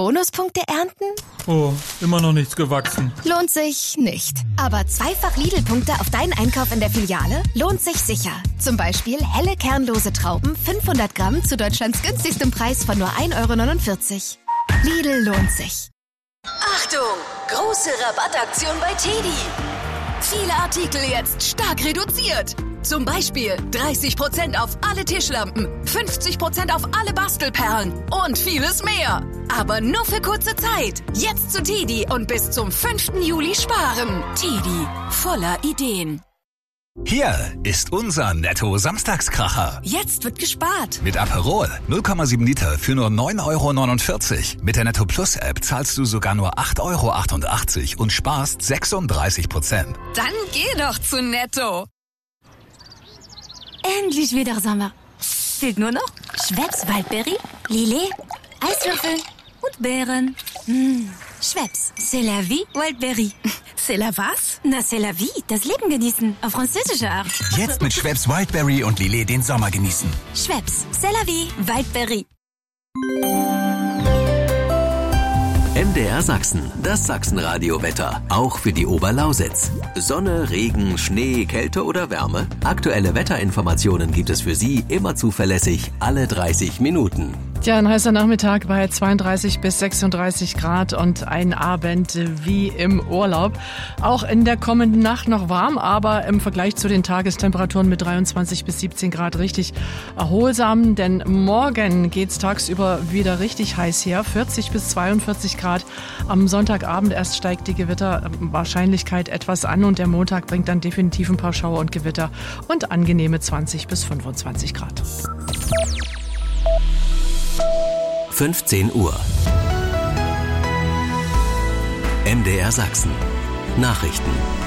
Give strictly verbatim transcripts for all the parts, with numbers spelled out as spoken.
Bonuspunkte ernten? Oh, immer noch nichts gewachsen. Lohnt sich nicht. Aber zweifach Lidl-Punkte auf deinen Einkauf in der Filiale lohnt sich sicher. Zum Beispiel helle kernlose Trauben fünfhundert Gramm zu Deutschlands günstigstem Preis von nur ein Euro neunundvierzig. Lidl lohnt sich. Achtung! Große Rabattaktion bei Teddy. Viele Artikel jetzt stark reduziert. Zum Beispiel dreißig Prozent auf alle Tischlampen, fünfzig Prozent auf alle Bastelperlen und vieles mehr. Aber nur für kurze Zeit. Jetzt zu Teddy und bis zum fünften Juli sparen. Teddy, voller Ideen. Hier ist unser Netto-Samstagskracher. Jetzt wird gespart. Mit Aperol null Komma sieben Liter für nur neun Euro neunundvierzig. Mit der Netto Plus App zahlst du sogar nur acht Euro achtundachtzig und sparst sechsunddreißig Prozent. Dann geh doch zu Netto. Endlich wieder Sommer. Fehlt nur noch Schweppes Waldbeere, Lillet, Eiswürfel und Beeren. Mmh. Schweppes, c'est la vie, Wildberry. C'est la was? Na, c'est la vie, das Leben genießen, auf französische Art. Jetzt mit Schweppes Wildberry und Lillet den Sommer genießen. Schweppes, c'est la vie, Wildberry. M D R Sachsen, das Sachsenradio-Wetter, auch für die Oberlausitz. Sonne, Regen, Schnee, Kälte oder Wärme? Aktuelle Wetterinformationen gibt es für Sie immer zuverlässig, alle dreißig Minuten. Tja, ein heißer Nachmittag bei zweiunddreißig bis sechsunddreißig Grad und ein Abend wie im Urlaub. Auch in der kommenden Nacht noch warm, aber im Vergleich zu den Tagestemperaturen mit dreiundzwanzig bis siebzehn Grad richtig erholsam. Denn morgen geht's tagsüber wieder richtig heiß her, vierzig bis zweiundvierzig Grad. Am Sonntagabend erst steigt die Gewitterwahrscheinlichkeit etwas an und der Montag bringt dann definitiv ein paar Schauer und Gewitter und angenehme zwanzig bis fünfundzwanzig Grad. fünfzehn Uhr. M D R Sachsen. Nachrichten.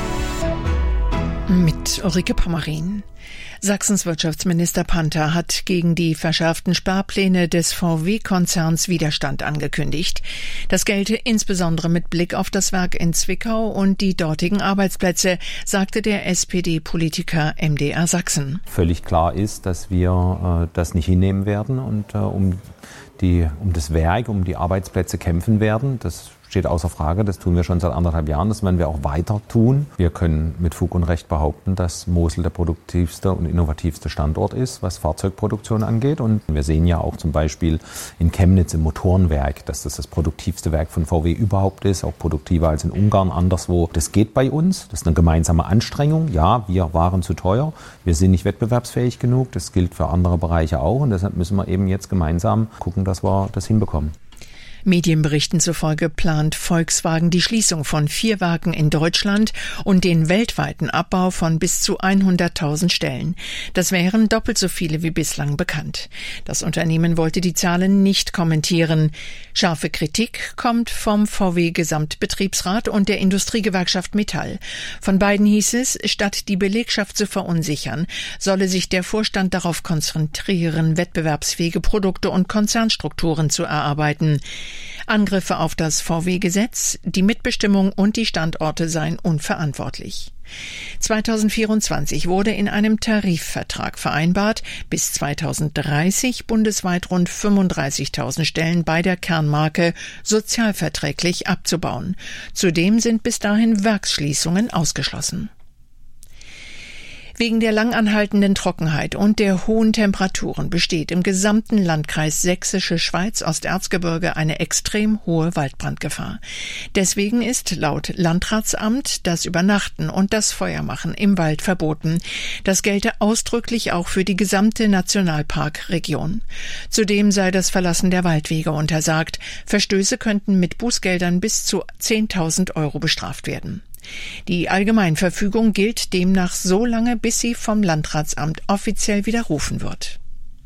Mit Ulrike Pommerin. Sachsens Wirtschaftsminister Panther hat gegen die verschärften Sparpläne des V W-Konzerns Widerstand angekündigt. Das gelte insbesondere mit Blick auf das Werk in Zwickau und die dortigen Arbeitsplätze, sagte der S P D-Politiker M D R Sachsen. Völlig klar ist, dass wir äh, das nicht hinnehmen werden und äh, um, die, um das Werk, um die Arbeitsplätze kämpfen werden. Das steht außer Frage, das tun wir schon seit anderthalb Jahren, das werden wir auch weiter tun. Wir können mit Fug und Recht behaupten, dass Mosel der produktivste und innovativste Standort ist, was Fahrzeugproduktion angeht. Und wir sehen ja auch zum Beispiel in Chemnitz im Motorenwerk, dass das das produktivste Werk von V W überhaupt ist, auch produktiver als in Ungarn, anderswo. Das geht bei uns, das ist eine gemeinsame Anstrengung. Ja, wir waren zu teuer, wir sind nicht wettbewerbsfähig genug, das gilt für andere Bereiche auch und deshalb müssen wir eben jetzt gemeinsam gucken, dass wir das hinbekommen. Medienberichten zufolge plant Volkswagen die Schließung von vier Werken in Deutschland und den weltweiten Abbau von bis zu hunderttausend Stellen. Das wären doppelt so viele wie bislang bekannt. Das Unternehmen wollte die Zahlen nicht kommentieren. Scharfe Kritik kommt vom V W-Gesamtbetriebsrat und der Industriegewerkschaft Metall. Von beiden hieß es, statt die Belegschaft zu verunsichern, solle sich der Vorstand darauf konzentrieren, wettbewerbsfähige Produkte und Konzernstrukturen zu erarbeiten. Angriffe auf das V W-Gesetz, die Mitbestimmung und die Standorte seien unverantwortlich. zweitausendvierundzwanzig wurde in einem Tarifvertrag vereinbart, bis zweitausenddreißig bundesweit rund fünfunddreißigtausend Stellen bei der Kernmarke sozialverträglich abzubauen. Zudem sind bis dahin Werksschließungen ausgeschlossen. Wegen der lang anhaltenden Trockenheit und der hohen Temperaturen besteht im gesamten Landkreis Sächsische Schweiz Osterzgebirge eine extrem hohe Waldbrandgefahr. Deswegen ist laut Landratsamt das Übernachten und das Feuermachen im Wald verboten. Das gelte ausdrücklich auch für die gesamte Nationalparkregion. Zudem sei das Verlassen der Waldwege untersagt. Verstöße könnten mit Bußgeldern bis zu zehntausend Euro bestraft werden. Die Allgemeinverfügung gilt demnach so lange, bis sie vom Landratsamt offiziell widerrufen wird.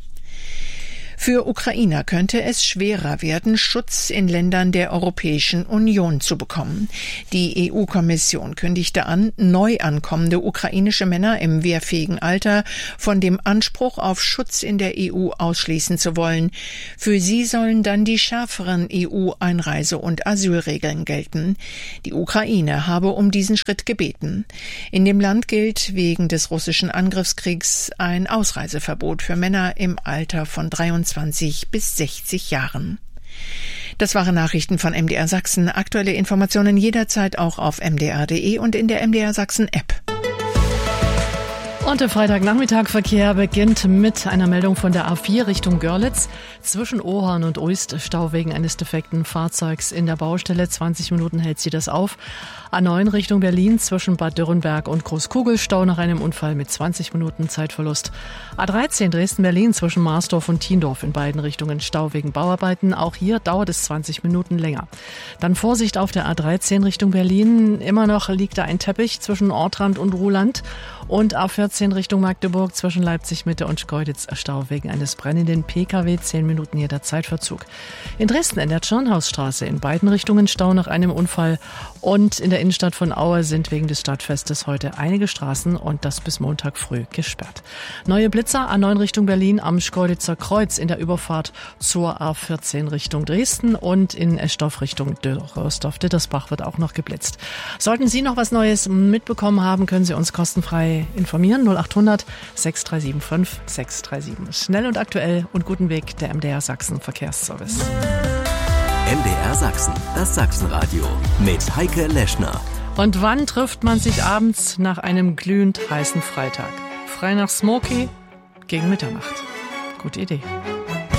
Für Ukrainer könnte es schwerer werden, Schutz in Ländern der Europäischen Union zu bekommen. Die E U-Kommission kündigte an, neu ankommende ukrainische Männer im wehrfähigen Alter von dem Anspruch auf Schutz in der E U ausschließen zu wollen. Für sie sollen dann die schärferen E U-Einreise- und Asylregeln gelten. Die Ukraine habe um diesen Schritt gebeten. In dem Land gilt wegen des russischen Angriffskriegs ein Ausreiseverbot für Männer im Alter von dreiundzwanzig bis sechzig Jahren. Das waren Nachrichten von M D R Sachsen. Aktuelle Informationen jederzeit auch auf m d r punkt d e und in der M D R Sachsen App. Und der Freitagnachmittagverkehr beginnt mit einer Meldung von der A vier Richtung Görlitz. Zwischen Ohorn und Uist Stau wegen eines defekten Fahrzeugs in der Baustelle. zwanzig Minuten hält sie das auf. A neun Richtung Berlin zwischen Bad Dürrenberg und Großkugel. Stau nach einem Unfall mit zwanzig Minuten Zeitverlust. A dreizehn Dresden-Berlin zwischen Marsdorf und Tiendorf in beiden Richtungen Stau wegen Bauarbeiten. Auch hier dauert es zwanzig Minuten länger. Dann Vorsicht auf der A dreizehn Richtung Berlin. Immer noch liegt da ein Teppich zwischen Ortrand und Ruhland. Und A vierzehn Richtung Magdeburg zwischen Leipzig-Mitte und Schkeuditz Stau wegen eines brennenden P K W. zehn Minuten hier der Zeitverzug. In Dresden in der Tschirnhausstraße in beiden Richtungen Stau nach einem Unfall. Und in der Innenstadt von Aue sind wegen des Stadtfestes heute einige Straßen und das bis Montag früh gesperrt. Neue Blitzer A neun Richtung Berlin am Schkeuditzer Kreuz in der Überfahrt zur A vierzehn Richtung Dresden und in Eschdorf Richtung Rösdorf-Dittersbach wird auch noch geblitzt. Sollten Sie noch was Neues mitbekommen haben, können Sie uns kostenfrei informieren. null acht hundert sechs drei sieben fünf sechs drei sieben. Schnell und aktuell und guten Weg, der M D R Sachsen Verkehrsservice. M D R Sachsen, das Sachsenradio mit Heike Leschner. Und wann trifft man sich abends nach einem glühend heißen Freitag? Frei nach Smoky gegen Mitternacht. Gute Idee.